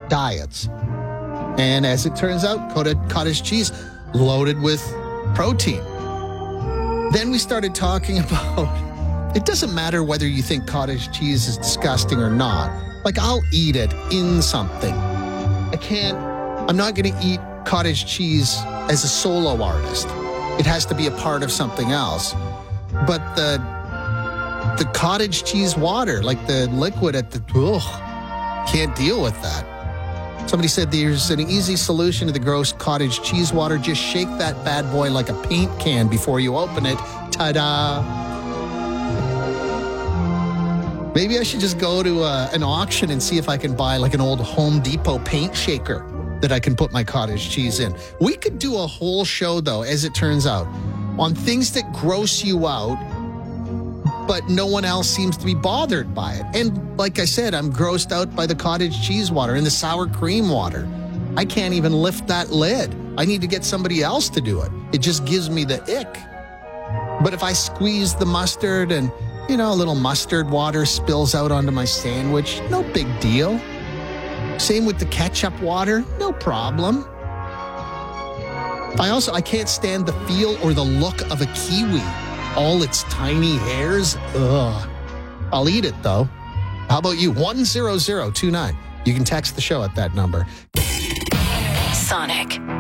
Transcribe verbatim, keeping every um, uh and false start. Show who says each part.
Speaker 1: diets. And as it turns out, cottage cheese loaded with protein. Then we started talking about, it doesn't matter whether you think cottage cheese is disgusting or not. Like, I'll eat it in something. I can't, I'm not going to eat cottage cheese as a solo artist. It has to be a part of something else. But the the cottage cheese water, like the liquid at the, ugh, can't deal with that. Somebody said there's an easy solution to the gross cottage cheese water. Just shake that bad boy like a paint can before you open it. Ta-da! Maybe I should just go to uh, an auction and see if I can buy like an old Home Depot paint shaker that I can put my cottage cheese in. We could do a whole show, though, as it turns out, on things that gross you out, but no one else seems to be bothered by it. And like I said, I'm grossed out by the cottage cheese water and the sour cream water. I can't even lift that lid. I need to get somebody else to do it. It just gives me the ick. But if I squeeze the mustard and, you know, a little mustard water spills out onto my sandwich, no big deal. Same with the ketchup water, no problem. I also, I can't stand the feel or the look of a kiwi. All its tiny hairs, ugh. I'll eat it, though. How about you? one zero zero two nine. You can text the show at that number.
Speaker 2: Sonic.